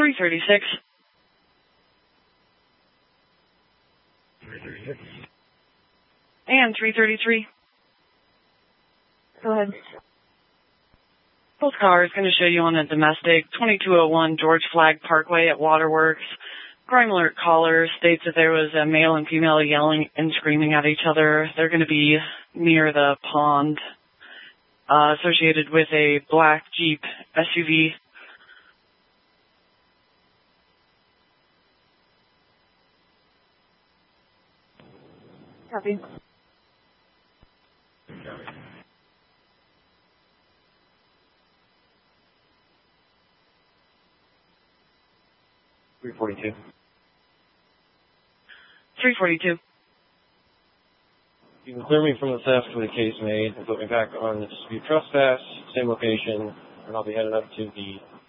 336. 336. And 333. Go ahead. Both cars going to show you on a domestic 2201 George Flagg Parkway at Waterworks. Crime alert caller states that there was a male and female yelling and screaming at each other. They're going to be near the pond, associated with a black Jeep SUV. Copy. 342. 342. You can clear me from the theft with a case made and put me back on the dispute trespass, same location, and I'll be headed up to the